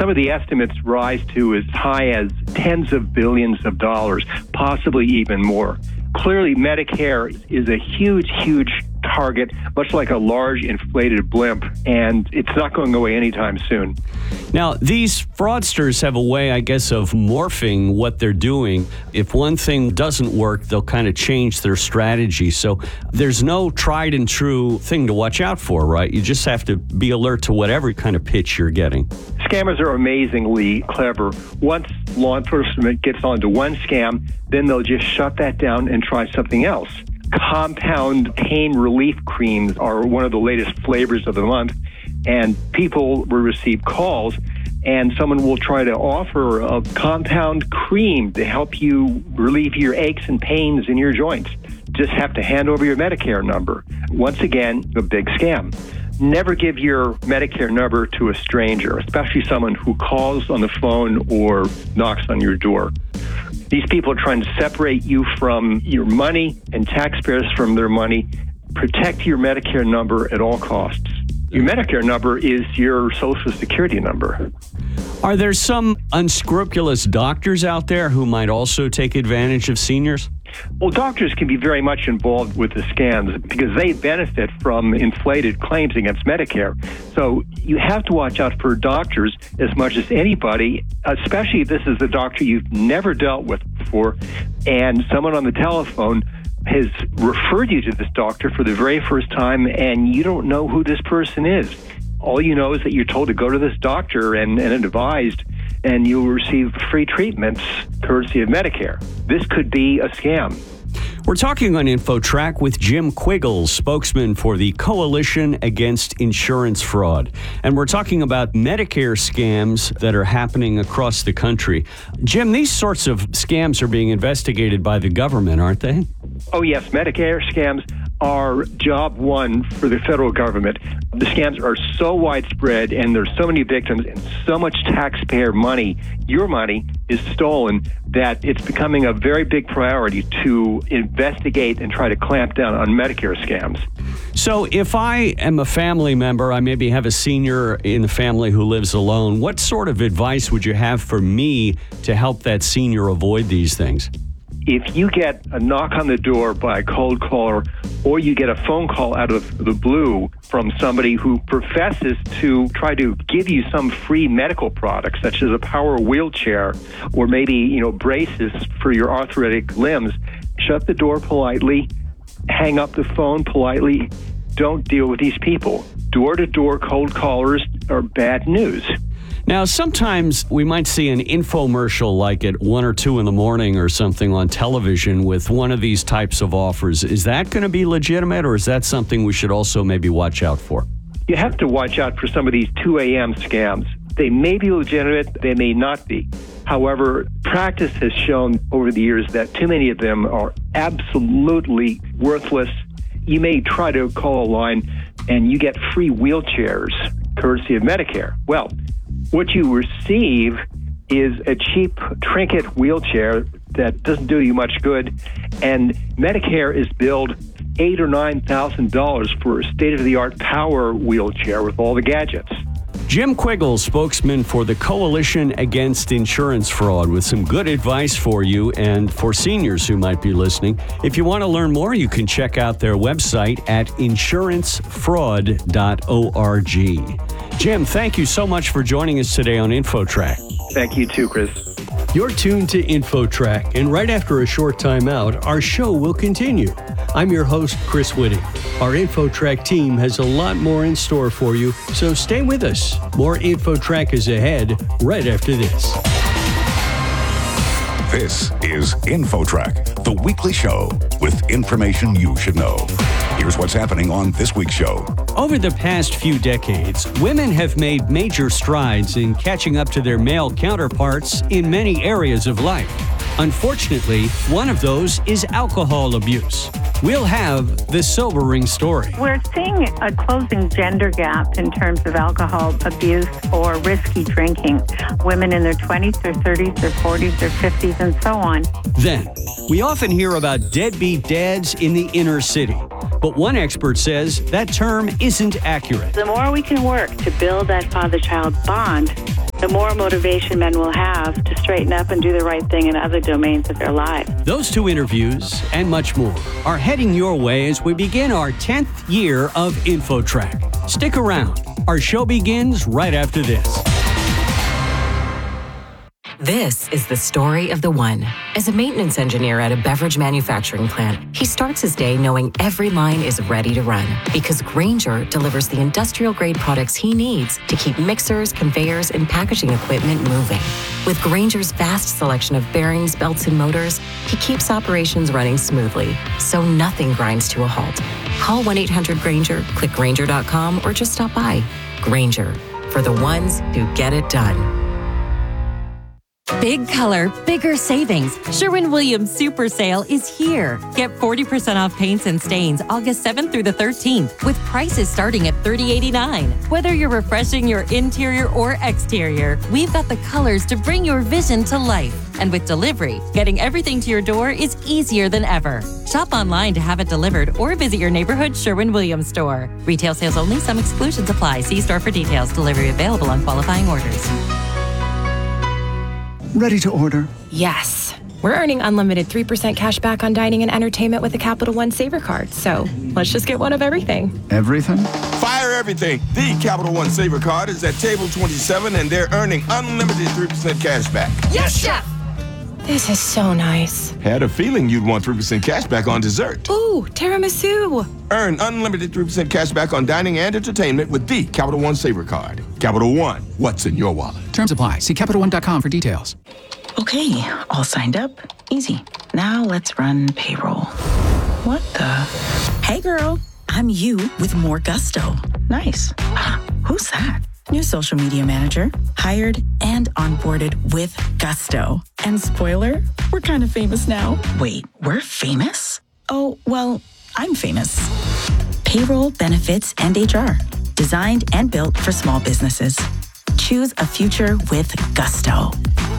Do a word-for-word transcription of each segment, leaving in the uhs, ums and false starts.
some of the estimates rise to as high as tens of billions of dollars, possibly even more. Clearly, Medicare is a huge, huge target, much like a large inflated blimp, and it's not going away anytime soon. Now, these fraudsters have a way, I guess, of morphing what they're doing. If one thing doesn't work, they'll kind of change their strategy. So there's no tried and true thing to watch out for, right? You just have to be alert to whatever kind of pitch you're getting. Scammers are amazingly clever. Once law enforcement gets onto one scam, then they'll just shut that down and try something else. Compound pain relief creams are one of the latest flavors of the month, and people will receive calls, and someone will try to offer a compound cream to help you relieve your aches and pains in your joints. Just have to hand over your Medicare number. Once again, a big scam. Never give your Medicare number to a stranger, especially someone who calls on the phone or knocks on your door. These people are trying to separate you from your money and taxpayers from their money. Protect your Medicare number at all costs. Your Medicare number is your Social Security number. Are there some unscrupulous doctors out there who might also take advantage of seniors? Well, doctors can be very much involved with the scams because they benefit from inflated claims against Medicare. So you have to watch out for doctors as much as anybody, especially if this is a doctor you've never dealt with before and someone on the telephone has referred you to this doctor for the very first time and you don't know who this person is. All you know is that you're told to go to this doctor and, and advised, and you'll receive free treatments courtesy of Medicare. This could be a scam. We're talking on InfoTrack with Jim Quiggles, spokesman for the Coalition Against Insurance Fraud. And we're talking about Medicare scams that are happening across the country. Jim, these sorts of scams are being investigated by the government, aren't they? Oh, yes. Medicare scams are job one for the federal government. The scams are so widespread and there's so many victims and so much taxpayer money, your money, is stolen that it's becoming a very big priority to investigate and try to clamp down on Medicare scams. So if I am a family member, I maybe have a senior in the family who lives alone, what sort of advice would you have for me to help that senior avoid these things? If you get a knock on the door by a cold caller or you get a phone call out of the blue from somebody who professes to try to give you some free medical product, such as a power wheelchair or maybe, you know, braces for your arthritic limbs, shut the door politely, hang up the phone politely. Don't deal with these people. Door-to-door cold callers are bad news. Now, sometimes we might see an infomercial like at one or two in the morning or something on television with one of these types of offers. Is that going to be legitimate, or is that something we should also maybe watch out for? You have to watch out for some of these two a.m. scams. They may be legitimate, they may not be. However, practice has shown over the years that too many of them are absolutely worthless. You may try to call a line and you get free wheelchairs courtesy of Medicare. Well, what you receive is a cheap trinket wheelchair that doesn't do you much good, and Medicare is billed eight or nine thousand dollars for a state-of-the-art power wheelchair with all the gadgets. Jim Quiggles, spokesman for the Coalition Against Insurance Fraud, with some good advice for you and for seniors who might be listening. If you want to learn more, you can check out their website at insurance fraud dot org. Jim, thank you so much for joining us today on InfoTrack. Thank you too, Chris. You're tuned to InfoTrack, and right after a short time out, our show will continue. I'm your host, Chris Whitting. Our InfoTrack team has a lot more in store for you, so stay with us. More InfoTrack is ahead right after this. This is InfoTrack, the weekly show with information you should know. Here's what's happening on this week's show. Over the past few decades, women have made major strides in catching up to their male counterparts in many areas of life. Unfortunately, one of those is alcohol abuse. We'll have the sobering story. We're seeing a closing gender gap in terms of alcohol abuse or risky drinking. Women in their twenties, their thirties, their forties, their fifties, and so on. Then, we often hear about deadbeat dads in the inner city. But one expert says that term isn't accurate. The more we can work to build that father-child bond, the more motivation men will have to straighten up and do the right thing in other domains of their lives. Those two interviews and much more are heading your way as we begin our tenth year of InfoTrack. Stick around. Our show begins right after this. This is the story of the one. As a maintenance engineer at a beverage manufacturing plant, he starts his day knowing every line is ready to run because Grainger delivers the industrial-grade products he needs to keep mixers, conveyors, and packaging equipment moving. With Grainger's vast selection of bearings, belts, and motors, he keeps operations running smoothly, so nothing grinds to a halt. Call one eight hundred Grainger, click Grainger dot com, or just stop by. Grainger, for the ones who get it done. Big color, bigger savings. Sherwin-Williams Super Sale is here. Get forty percent off paints and stains August seventh through the thirteenth with prices starting at thirty eighty-nine. Whether you're refreshing your interior or exterior, we've got the colors to bring your vision to life. And with delivery, getting everything to your door is easier than ever. Shop online to have it delivered or visit your neighborhood Sherwin-Williams store. Retail sales only. Some exclusions apply. See store for details. Delivery available on qualifying orders. Ready to order? Yes. We're earning unlimited three percent cash back on dining and entertainment with a Capital One Saver card. So let's just get one of everything. Everything? Fire everything. The Capital One Saver card is at table twenty-seven, and they're earning unlimited three percent cash back. Yes, Chef! This is so nice. Had a feeling you'd want three percent cash back on dessert. Ooh, tiramisu. Earn unlimited three percent cash back on dining and entertainment with the Capital One Saver card. Capital One, what's in your wallet? Terms apply. See Capital One dot com for details. Okay, all signed up. Easy. Now let's run payroll. What the? Hey girl, I'm you with more gusto. Nice. Who's that? New social media manager, hired and onboarded with gusto. And spoiler, we're kind of famous now. Wait, we're famous? Oh, well, I'm famous. Payroll, benefits, and H R. Designed and built for small businesses. Choose a future with gusto.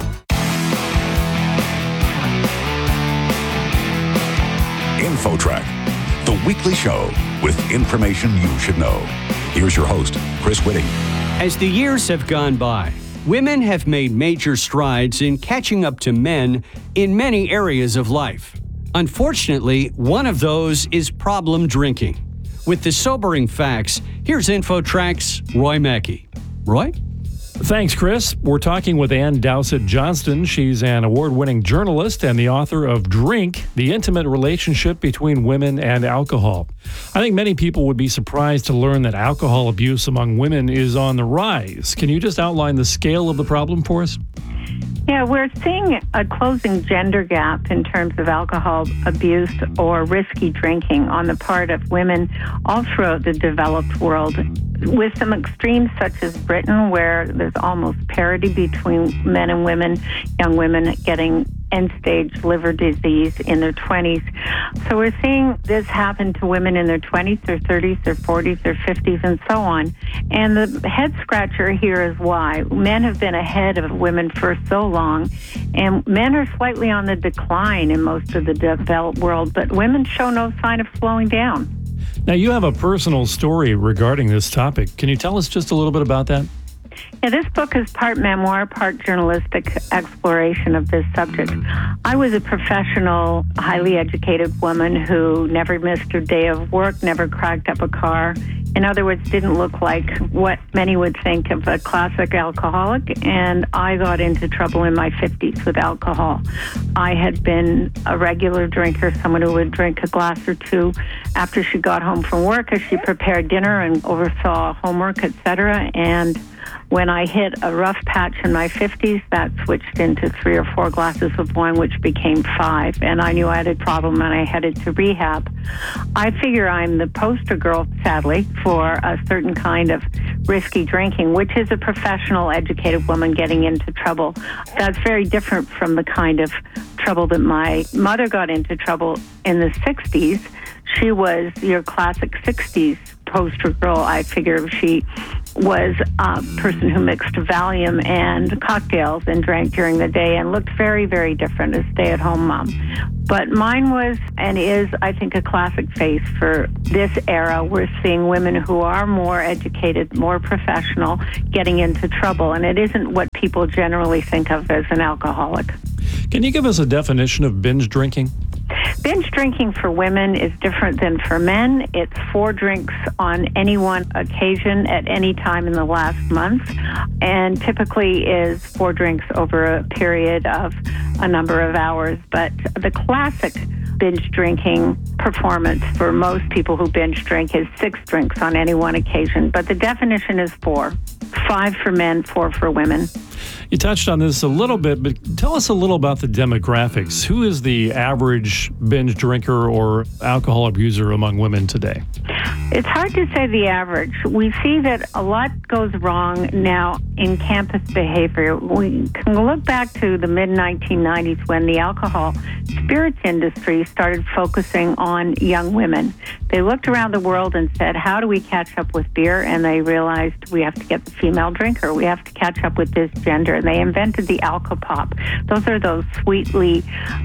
InfoTrack, the weekly show with information you should know. Here's your host, Chris Whitting. As the years have gone by, women have made major strides in catching up to men in many areas of life. Unfortunately, one of those is problem drinking. With the sobering facts, here's InfoTrack's Roy Mackey. Roy? Thanks, Chris. We're talking with Ann Dowsett Johnston. She's an award-winning journalist and the author of Drink, The Intimate Relationship Between Women and Alcohol. I think many people would be surprised to learn that alcohol abuse among women is on the rise. Can you just outline the scale of the problem for us? Yeah, we're seeing a closing gender gap in terms of alcohol abuse or risky drinking on the part of women all throughout the developed world, with some extremes such as Britain, where there's almost parity between men and women, young women getting end-stage liver disease in their twenties. So we're seeing this happen to women in their twenties, their thirties, their forties, their fifties, and so on. And the head-scratcher here is why. Men have been ahead of women for so long, and men are slightly on the decline in most of the developed world, but women show no sign of slowing down. Now, you have a personal story regarding this topic. Can you tell us just a little bit about that? Yeah, this book is part memoir, part journalistic exploration of this subject. I was a professional, highly educated woman who never missed a day of work, never cracked up a car. In other words, didn't look like what many would think of a classic alcoholic, and I got into trouble in my fifties with alcohol. I had been a regular drinker, someone who would drink a glass or two after she got home from work as she prepared dinner and oversaw homework, et cetera, and when I hit a rough patch in my fifties, that switched into three or four glasses of wine, which became five. And I knew I had a problem, and I headed to rehab. I figure I'm the poster girl, sadly, for a certain kind of risky drinking, which is a professional, educated woman getting into trouble. That's very different from the kind of trouble that my mother got into trouble in the sixties. She was your classic sixties poster girl. I figure if she was a person who mixed Valium and cocktails and drank during the day and looked very, very different as a stay-at-home mom. But mine was and is, I think, a classic face for this era. We're seeing women who are more educated, more professional, getting into trouble, and it isn't what people generally think of as an alcoholic. Can you give us a definition of binge drinking? Binge drinking for women is different than for men. It's four drinks on any one occasion at any time in the last month, and typically is four drinks over a period of a number of hours. But the classic binge drinking performance for most people who binge drink is six drinks on any one occasion. But the definition is four. Five for men, four for women. You touched on this a little bit, but tell us a little about the demographics. Who is the average binge drinker or alcohol abuser among women today? It's hard to say the average. We see that a lot goes wrong now in campus behavior. We can look back to the mid nineteen nineties when the alcohol spirits industry started focusing on young women. They looked around the world and said, how do we catch up with beer? And they realized we have to get the female drinker. We have to catch up with this gender. And they invented the Alcopop. Those are those sweetly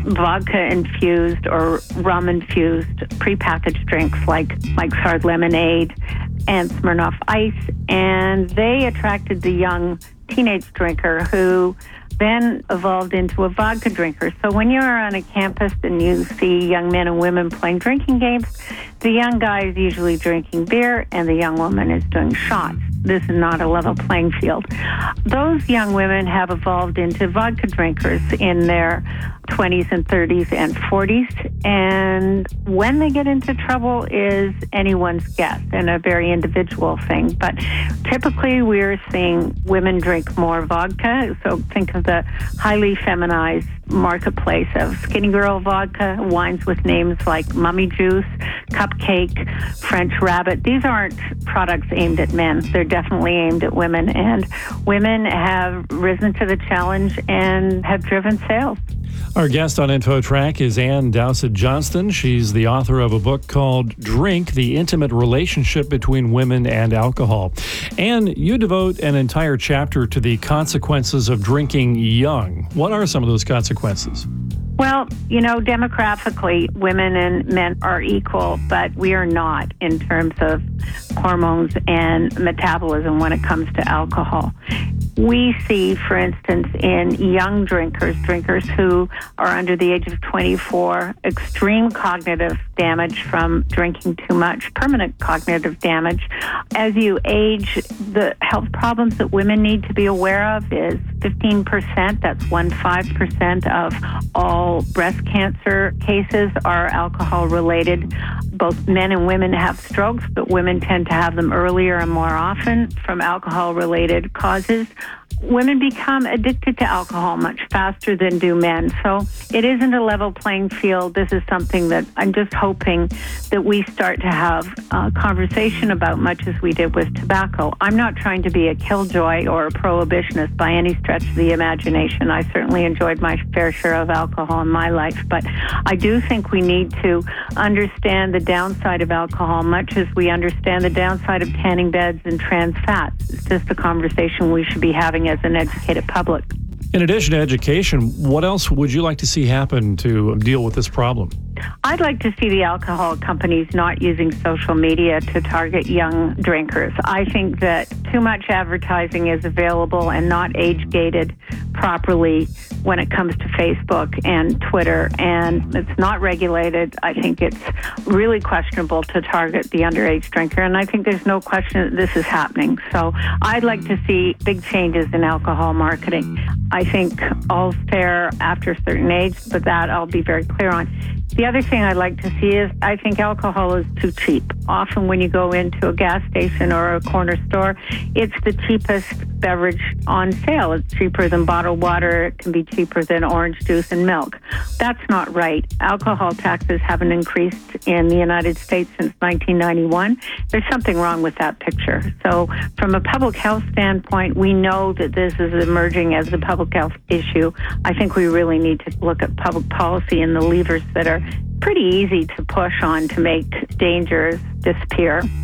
vodka-infused or rum-infused prepackaged drinks like Mike's Hard Lemonade and Smirnoff Ice. And they attracted the young teenage drinker who then evolved into a vodka drinker. So when you're on a campus and you see young men and women playing drinking games, the young guy is usually drinking beer and the young woman is doing shots. This is not a level playing field. Those young women have evolved into vodka drinkers in their twenties and thirties and forties, and when they get into trouble is anyone's guess and a very individual thing. But typically we're seeing women drink more vodka, so think of the highly feminized marketplace of Skinny Girl vodka, wines with names like Mummy Juice, Cupcake, French Rabbit. These aren't products aimed at men. They're definitely aimed at women, and women have risen to the challenge and have driven sales. Our guest on InfoTrack is Ann Dowsett Johnston. She's the author of a book called Drink, the Intimate Relationship Between Women and Alcohol. Ann, you devote an entire chapter to the consequences of drinking young. What are some of those consequences? Well, you know, demographically, women and men are equal, but we are not in terms of hormones and metabolism when it comes to alcohol. We see, for instance, in young drinkers, drinkers who are under the age of twenty-four, extreme cognitive damage from drinking too much, permanent cognitive damage. As you age, the health problems that women need to be aware of is fifteen percent, that's one five percent of all breast cancer cases are alcohol-related. Both men and women have strokes, but women tend to have them earlier and more often from alcohol-related causes. Women become addicted to alcohol much faster than do men. So it isn't a level playing field. This is something that I'm just hoping that we start to have a conversation about, much as we did with tobacco. I'm not trying to be a killjoy or a prohibitionist by any stretch of the imagination. I certainly enjoyed my fair share of alcohol in my life, but I do think we need to understand the downside of alcohol, much as we understand the downside of tanning beds and trans fats. It's just a conversation we should be having as an educated public. In addition to education, what else would you like to see happen to deal with this problem? I'd like to see the alcohol companies not using social media to target young drinkers. I think that too much advertising is available and not age-gated properly when it comes to Facebook and Twitter, and it's not regulated. I think it's really questionable to target the underage drinker, and I think there's no question that this is happening. So I'd like to see big changes in alcohol marketing. I think all's fair after a certain age, but that I'll be very clear on. The other thing I'd like to see is I think alcohol is too cheap. Often when you go into a gas station or a corner store, it's the cheapest beverage on sale. It's cheaper than bottled water. It can be cheaper than orange juice and milk. That's not right. Alcohol taxes haven't increased in the United States since nineteen ninety-one. There's something wrong with that picture. So from a public health standpoint, we know that this is emerging as a public health issue. I think we really need to look at public policy and the levers that are pretty easy to push on to make dangers disappear.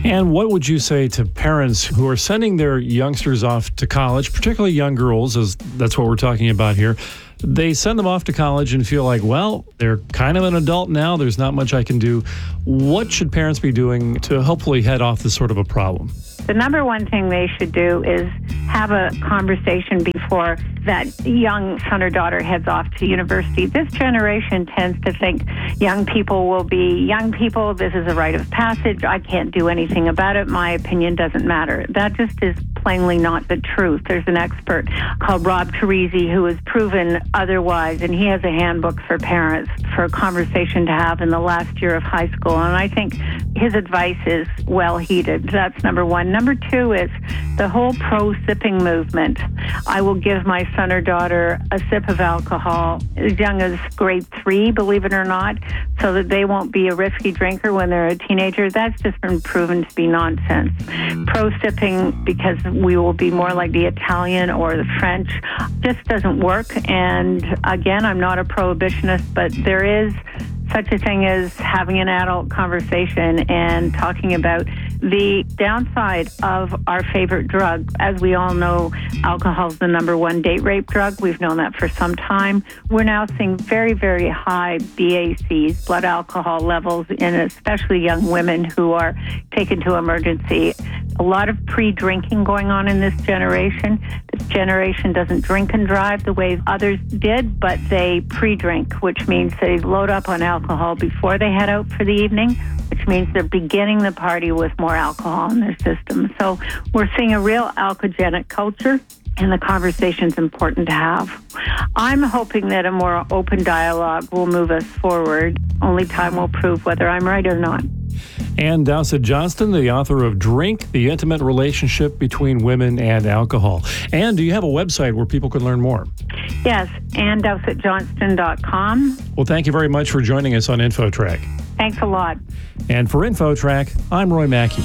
And what would you say to parents who are sending their youngsters off to college, particularly young girls, as that's what we're talking about here? They send them off to college and feel like, well, they're kind of an adult now. There's not much I can do. What should parents be doing to hopefully head off this sort of a problem? The number one thing they should do is have a conversation before that young son or daughter heads off to university. This generation tends to think young people will be young people. This is a rite of passage. I can't do anything about it. My opinion doesn't matter. That just is plainly not the truth. There's an expert called Rob Teresi who has proven otherwise, and he has a handbook for parents for a conversation to have in the last year of high school. And I think his advice is well heeded. That's number one. Number two is the whole pro-sipping movement. I will give my son or daughter a sip of alcohol as young as grade three, believe it or not, so that they won't be a risky drinker when they're a teenager. That's just been proven to be nonsense. Pro-sipping, because we will be more like the Italian or the French, just doesn't work. And again, I'm not a prohibitionist, but there is such a thing as having an adult conversation and talking about the downside of our favorite drug. As we all know, alcohol is the number one date rape drug. We've known that for some time. We're now seeing very, very high B A Cs, blood alcohol levels, in especially young women who are taken to emergency. A lot of pre-drinking going on in this generation. This generation doesn't drink and drive the way others did, but they pre-drink, which means they load up on alcohol before they head out for the evening, which means they're beginning the party with more alcohol in their system. So we're seeing a real alcoholic culture, and the conversation's important to have. I'm hoping that a more open dialogue will move us forward. Only time will prove whether I'm right or not. Ann Dowsett Johnston, the author of Drink, The Intimate Relationship Between Women and Alcohol. Ann, do you have a website where people can learn more? Yes, ann dowsett johnston dot com. Well, thank you very much for joining us on InfoTrack. Thanks a lot. And for InfoTrack, I'm Roy Mackey.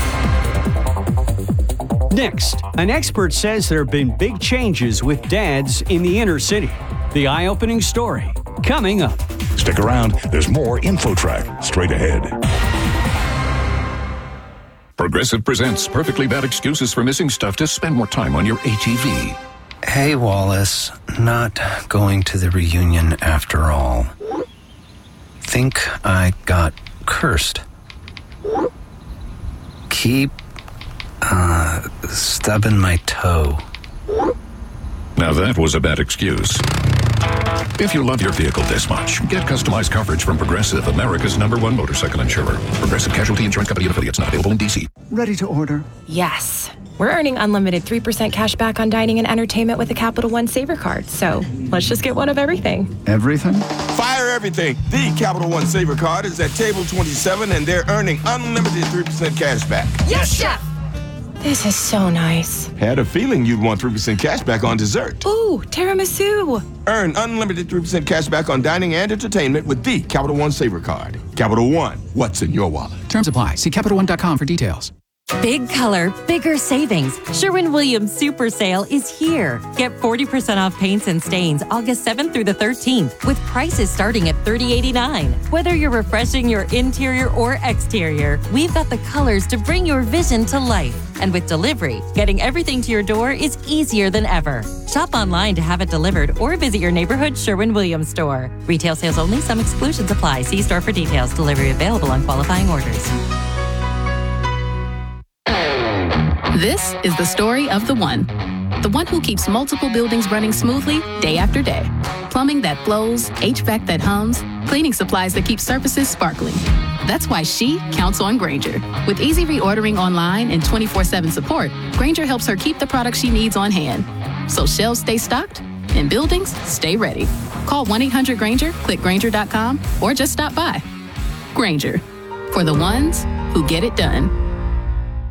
Next, an expert says there have been big changes with dads in the inner city. The eye-opening story, coming up. Stick around. There's more InfoTrack straight ahead. Progressive presents Perfectly Bad Excuses for Missing Stuff to Spend More Time on Your A T V. Hey, Wallace. Not going to the reunion after all. Think I got cursed. Keep, uh, stubbing my toe. Now that was a bad excuse. If you love your vehicle this much, get customized coverage from Progressive, America's number one motorcycle insurer. Progressive Casualty Insurance Company and affiliates, not available in D C. Ready to order? Yes. We're earning unlimited three percent cash back on dining and entertainment with a Capital One Saver card. So let's just get one of everything. Everything? Fire everything. The Capital One Saver card is at table twenty-seven, and they're earning unlimited three percent cash back. Yes, Chef! This is so nice. Had a feeling you'd want three percent cash back on dessert. Ooh, tiramisu. Earn unlimited three percent cash back on dining and entertainment with the Capital One Saver card. Capital One, what's in your wallet? Terms apply. See Capital One dot com for details. Big color, bigger savings. Sherwin-Williams Super Sale is here. Get forty percent off paints and stains August seventh through the thirteenth with prices starting at thirty eighty-nine. Whether you're refreshing your interior or exterior, we've got the colors to bring your vision to life. And with delivery, getting everything to your door is easier than ever. Shop online to have it delivered or visit your neighborhood Sherwin-Williams store. Retail sales only. Some exclusions apply. See store for details. Delivery available on qualifying orders. This is the story of the one. The one who keeps multiple buildings running smoothly day after day. Plumbing that flows, H V A C that hums, cleaning supplies that keep surfaces sparkling. That's why she counts on Grainger. With easy reordering online and twenty-four seven support, Grainger helps her keep the products she needs on hand. So shelves stay stocked and buildings stay ready. Call one eight hundred Grainger, click Grainger dot com, or just stop by. Grainger, for the ones who get it done.